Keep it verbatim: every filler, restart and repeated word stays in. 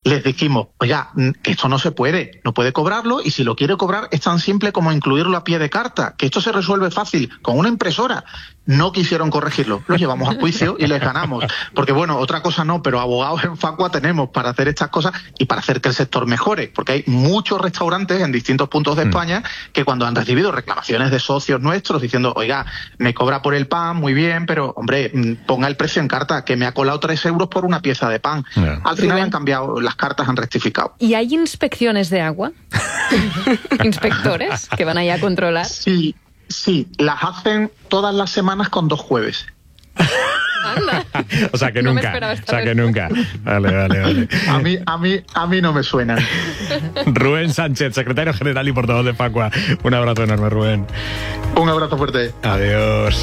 les dijimos, oiga, que esto no se puede, no puede cobrarlo, y si lo quiere cobrar es tan simple como incluirlo a pie de carta, que esto se resuelve fácil con una impresora. No quisieron corregirlo, lo llevamos a juicio y les ganamos. Porque bueno, otra cosa no, pero abogados en Facua tenemos para hacer estas cosas y para hacer que el sector mejore, porque hay muchos restaurantes en distintos puntos de España que cuando han recibido reclamaciones de socios nuestros diciendo, oiga, me cobra por el pan, muy bien, pero hombre, ponga el precio en carta, que me ha colado tres euros por una pieza de pan. Yeah. Al final han cambiado, las cartas han rectificado. ¿Y hay inspecciones de agua? ¿Inspectores que van allá a controlar? Sí. Sí, las hacen todas las semanas con dos jueves. Anda. O sea que No me nunca. esperaba O esta sea que respuesta. nunca. Vale, vale, vale. A mí, a mí, a mí no me suenan. Rubén Sánchez, secretario general y portavoz de Facua. Un abrazo enorme, Rubén. Un abrazo fuerte. Adiós.